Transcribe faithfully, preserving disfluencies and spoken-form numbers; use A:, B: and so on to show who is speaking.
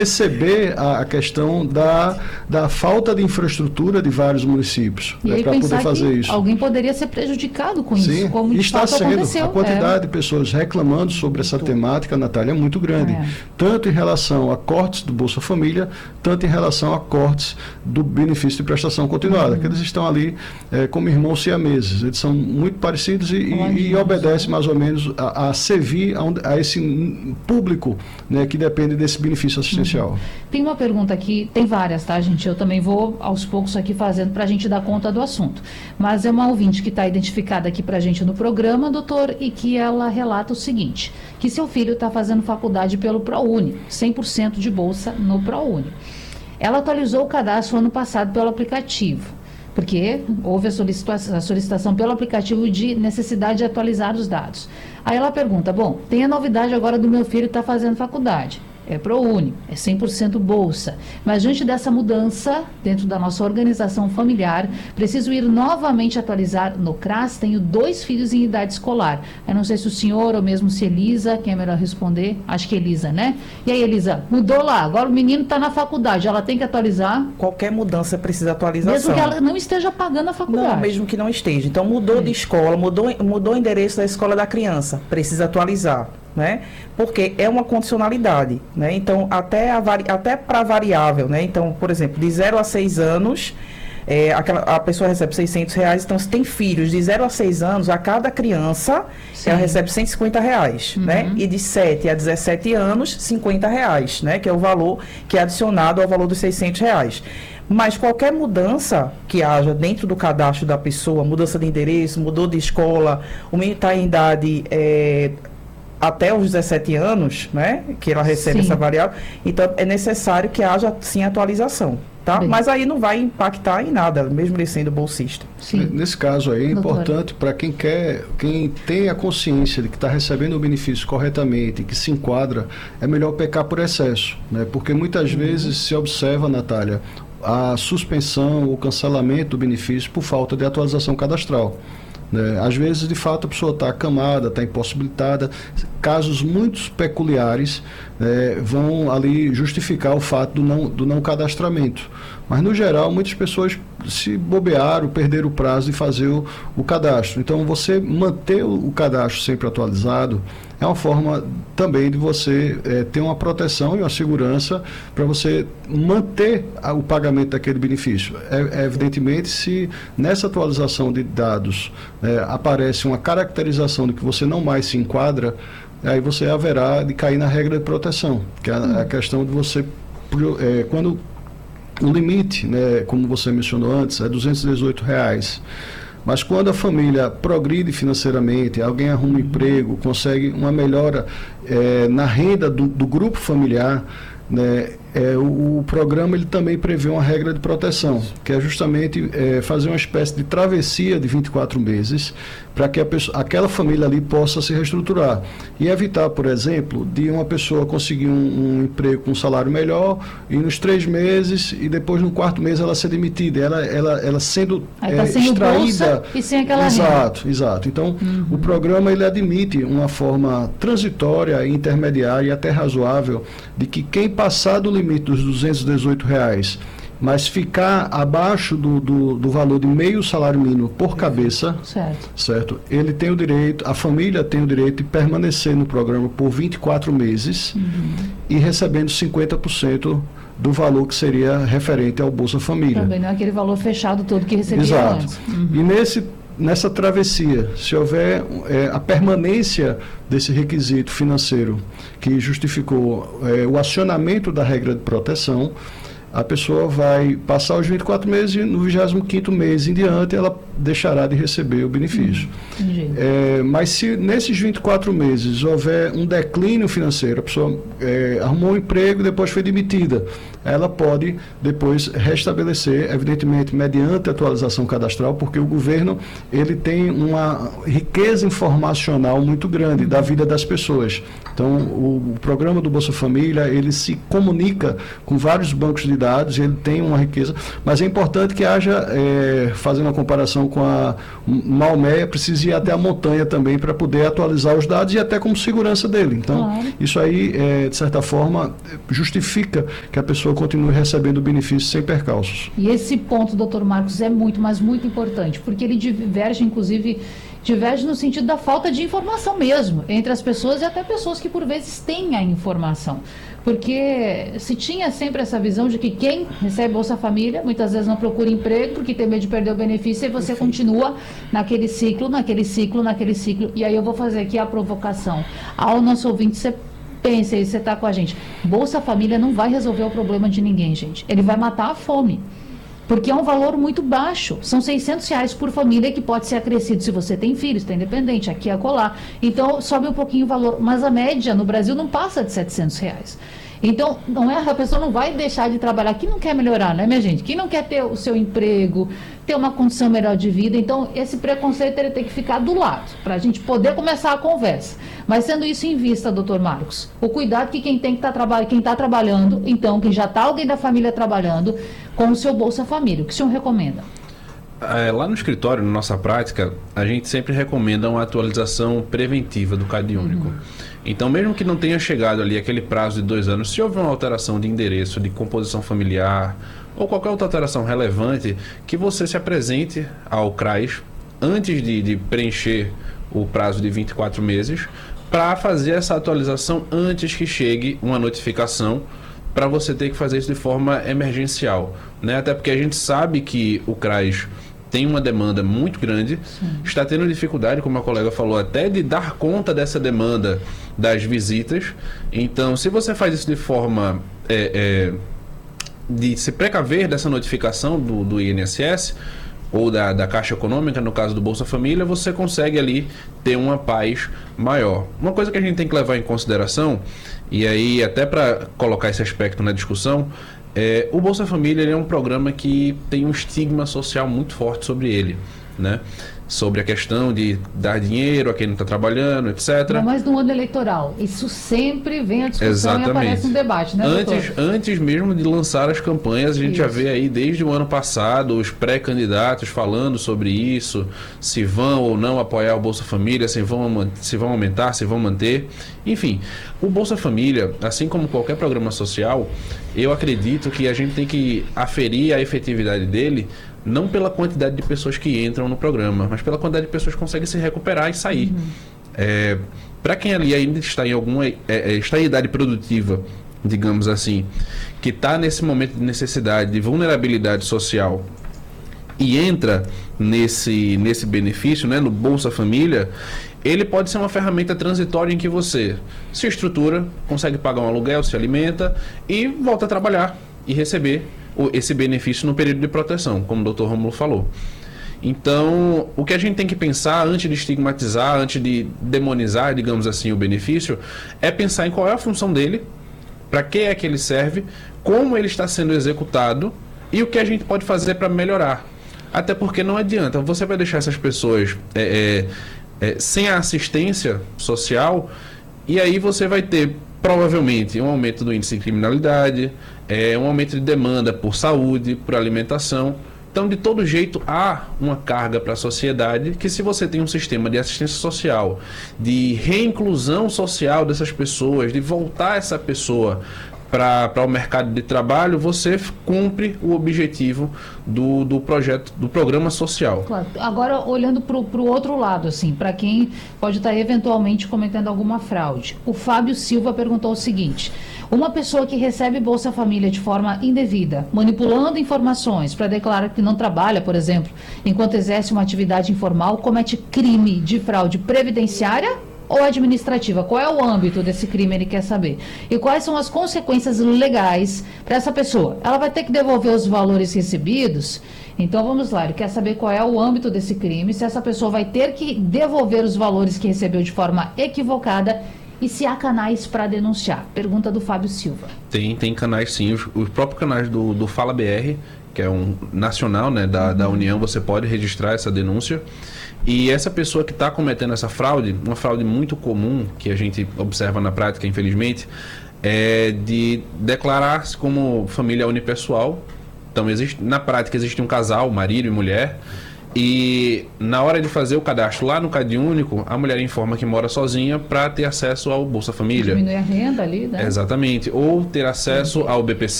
A: perceber a, a questão da, da falta de infraestrutura de vários municípios, né, para poder fazer isso.
B: Alguém poderia ser prejudicado com
A: Sim,
B: isso, como de
A: está
B: fato
A: sendo.
B: aconteceu.
A: A quantidade
B: é.
A: de pessoas reclamando sobre essa temática, Natália, é muito grande. É. Tanto em relação a cortes do Bolsa Família, tanto em relação a cortes do benefício de prestação continuada, uhum. que eles estão ali é, como irmãos siameses. Eles são muito parecidos e, e, e obedecem mais ou menos a, a servir a, a esse público, né, que depende desse benefício assistencial. Uhum.
B: Tem uma pergunta aqui, tem várias, tá, gente? Eu também vou aos poucos aqui fazendo para a gente dar conta do assunto. Mas é uma ouvinte que está identificada aqui para a gente no programa, doutor, e que ela relata o seguinte, que seu filho está fazendo faculdade pelo ProUni, cem por cento de bolsa no ProUni. Ela atualizou o cadastro ano passado pelo aplicativo, porque houve a, solicita a solicitação pelo aplicativo de necessidade de atualizar os dados. Aí ela pergunta, bom, tem a novidade agora do meu filho que está fazendo faculdade. É ProUni, é cem por cento bolsa. Mas diante dessa mudança, dentro da nossa organização familiar, preciso ir novamente atualizar no CRAS. Tenho dois filhos em idade escolar. Eu não sei se o senhor ou mesmo se Elisa, quem é melhor responder? Acho que Elisa, né? E aí, Elisa, mudou lá, agora o menino está na faculdade, ela tem que atualizar?
C: Qualquer mudança precisa atualização.
B: Mesmo que ela não esteja pagando a faculdade.
C: Não, mesmo que não esteja. Então mudou é. de escola, mudou, mudou o endereço da escola da criança, precisa atualizar. Né? Porque é uma condicionalidade, né? Então até, a vari... até para variável, né? Então, por exemplo, de zero a seis anos, é, aquela, a pessoa recebe seiscentos reais. Então, se tem filhos de zero a seis anos, a cada criança Sim. ela recebe cento e cinquenta reais, uhum. né? E de sete a dezessete anos, cinquenta reais, né? Que é o valor que é adicionado ao valor dos seiscentos reais. Mas qualquer mudança que haja dentro do cadastro da pessoa, mudança de endereço, mudou de escola, o menino está em idade é, até os dezessete anos, né, que ela recebe sim. essa variável, então é necessário que haja sim atualização, tá? Bem. Mas aí não vai impactar em nada, mesmo ele sendo bolsista.
A: Sim. Nesse caso aí é Doutora. importante para quem quer, quem tem a consciência de que está recebendo o benefício corretamente, que se enquadra, é melhor pecar por excesso, né? Porque muitas uhum. vezes se observa, Natália, a suspensão ou cancelamento do benefício por falta de atualização cadastral. Né? Às vezes, de fato, a pessoa está acamada, está impossibilitada. Casos muito peculiares né, vão ali justificar o fato do não, do não cadastramento. Mas, no geral, muitas pessoas se bobearam, perderam o prazo de fazer o, o cadastro. Então, você manter o, o cadastro sempre atualizado é uma forma também de você é, ter uma proteção e uma segurança para você manter a, o pagamento daquele benefício. É, é, evidentemente, se nessa atualização de dados é, aparece uma caracterização de que você não mais se enquadra, aí você haverá de cair na regra de proteção, que é a, a questão de você, é, quando o limite, né, como você mencionou antes, é duzentos e dezoito reais. Mas quando a família progride financeiramente, alguém arruma um emprego, consegue uma melhora é, na renda do, do grupo familiar, né, é, o, o programa ele também prevê uma regra de proteção, que é justamente é, fazer uma espécie de travessia de vinte e quatro meses para que a pessoa, aquela família ali possa se reestruturar e evitar, por exemplo, de uma pessoa conseguir um, um emprego com um salário melhor e nos três meses e depois no quarto mês ela ser demitida, ela, ela, ela sendo
B: Aí tá
A: é,
B: sem
A: extraída
B: e sem aquela
A: exato,
B: renda.
A: exato. Então
B: uhum.
A: o programa ele admite uma forma transitória, intermediária e até razoável de que quem passar do limite dos duzentos e dezoito reais, mas ficar abaixo do, do, do valor de meio salário mínimo por cabeça,
B: certo.
A: certo? Ele tem o direito, a família tem o direito de permanecer no programa por vinte e quatro meses uhum. e recebendo cinquenta por cento do valor que seria referente ao Bolsa Família.
B: Também não é aquele valor fechado todo que recebia
A: Exato.
B: antes. Uhum.
A: E nesse nessa travessia, se houver é, a permanência desse requisito financeiro que justificou é, o acionamento da regra de proteção, a pessoa vai passar os vinte e quatro meses e no vigésimo quinto mês em diante ela deixará de receber o benefício.
B: Uhum.
A: É, mas se nesses vinte e quatro meses houver um declínio financeiro, a pessoa é, arrumou um emprego e depois foi demitida, ela pode depois restabelecer, evidentemente mediante atualização cadastral, porque o governo ele tem uma riqueza informacional muito grande da vida das pessoas. Então o, o programa do Bolsa Família ele se comunica com vários bancos de dados, ele tem uma riqueza, mas é importante que haja, é, fazendo a comparação com a Maomé, precisa ir até a montanha também para poder atualizar os dados e até como segurança dele. Então, claro. Isso aí, é, de certa forma, justifica que a pessoa continue recebendo o benefício sem percalços.
B: E esse ponto, doutor Marcos, é muito, mas muito importante, porque ele diverge, inclusive, diverge no sentido da falta de informação mesmo, entre as pessoas e até pessoas que, por vezes, têm a informação. Porque se tinha sempre essa visão de que quem recebe Bolsa Família, muitas vezes não procura emprego, porque tem medo de perder o benefício, e você Enfim. continua naquele ciclo, naquele ciclo, naquele ciclo. E aí eu vou fazer aqui a provocação ao nosso ouvinte. Você pensa aí, você está com a gente. Bolsa Família não vai resolver o problema de ninguém, gente. Ele vai matar a fome. Porque é um valor muito baixo. São seiscentos reais por família, que pode ser acrescido se você tem filhos, está independente, aqui e acolá. Então, sobe um pouquinho o valor. Mas a média no Brasil não passa de setecentos reais. Então, não é, a pessoa não vai deixar de trabalhar. Quem não quer melhorar, né, minha gente? Quem não quer ter o seu emprego, ter uma condição melhor de vida. Então, esse preconceito ele tem que ficar do lado, para a gente poder começar a conversa. Mas sendo isso em vista, doutor Marcos, o cuidado que quem tem que estar trabalhando, quem está trabalhando, então, quem já está alguém da família trabalhando, com o seu Bolsa Família. O que o senhor recomenda?
D: É, lá no escritório, na nossa prática, a gente sempre recomenda uma atualização preventiva do C A D único. Uhum. Então, mesmo que não tenha chegado ali aquele prazo de dois anos, se houver uma alteração de endereço, de composição familiar ou qualquer outra alteração relevante, que você se apresente ao CRAS antes de, de preencher o prazo de vinte e quatro meses, para fazer essa atualização antes que chegue uma notificação, para você ter que fazer isso de forma emergencial, né? Até porque a gente sabe que o CRAS tem uma demanda muito grande, Sim. está tendo dificuldade, como a colega falou, até de dar conta dessa demanda das visitas. Então, se você faz isso de forma é, é, de se precaver dessa notificação do, do I N S S ou da, da Caixa Econômica, no caso do Bolsa Família, você consegue ali ter uma paz maior. Uma coisa que a gente tem que levar em consideração, e aí até para colocar esse aspecto na discussão, é, o Bolsa Família ele é um programa que tem um estigma social muito forte sobre ele, né? Sobre a questão de dar dinheiro a quem não está trabalhando, etcétera.
B: Mas no ano eleitoral, isso sempre vem à discussão. Exatamente. E aparece um debate, né,
D: antes,
B: doutor?
D: Antes mesmo de lançar as campanhas, a gente isso. já vê aí desde o ano passado os pré-candidatos falando sobre isso, se vão ou não apoiar o Bolsa Família, se vão, se vão aumentar, se vão manter. Enfim, o Bolsa Família, assim como qualquer programa social, eu acredito que a gente tem que aferir a efetividade dele não pela quantidade de pessoas que entram no programa, mas pela quantidade de pessoas que conseguem se recuperar e sair. Uhum. É, para quem ali ainda está em alguma é, é, está em idade produtiva, digamos assim, que está nesse momento de necessidade, de vulnerabilidade social e entra nesse, nesse benefício, né, no Bolsa Família, ele pode ser uma ferramenta transitória em que você se estrutura, consegue pagar um aluguel, se alimenta e volta a trabalhar e receber esse benefício no período de proteção, como o doutor Rômulo falou. Então, o que a gente tem que pensar antes de estigmatizar, antes de demonizar, digamos assim, o benefício, é pensar em qual é a função dele, para que é que ele serve, como ele está sendo executado e o que a gente pode fazer para melhorar. Até porque não adianta, você vai deixar essas pessoas é, é, é, sem a assistência social e aí você vai ter provavelmente um aumento do índice de criminalidade, é, um aumento de demanda por saúde, por alimentação. Então, de todo jeito, há uma carga para a sociedade que, se você tem um sistema de assistência social, de reinclusão social dessas pessoas, de voltar essa pessoa para o mercado de trabalho, você cumpre o objetivo do, do projeto, do programa social.
B: Claro. Agora, olhando para o outro lado, assim, para quem pode estar eventualmente cometendo alguma fraude. O Fábio Silva perguntou o seguinte: uma pessoa que recebe Bolsa Família de forma indevida, manipulando informações para declarar que não trabalha, por exemplo, enquanto exerce uma atividade informal, comete crime de fraude previdenciária ou administrativa? Qual é o âmbito desse crime, ele quer saber. E quais são as consequências legais para essa pessoa? Ela vai ter que devolver os valores recebidos? Então vamos lá, ele quer saber qual é o âmbito desse crime, se essa pessoa vai ter que devolver os valores que recebeu de forma equivocada e se há canais para denunciar. Pergunta do Fábio Silva.
D: Tem, tem canais sim, os, os próprios canais do, do Fala B R, que é um nacional, né, da, uhum. da União, você pode registrar essa denúncia. E essa pessoa que está cometendo essa fraude, uma fraude muito comum que a gente observa na prática, infelizmente, é de declarar-se como família unipessoal. Então, existe, na prática, existe um casal, marido e mulher, e na hora de fazer o cadastro lá no CadÚnico, a mulher informa que mora sozinha para ter acesso ao Bolsa Família.
B: Diminuir a renda ali, né?
D: Exatamente. Ou ter acesso ao B P C,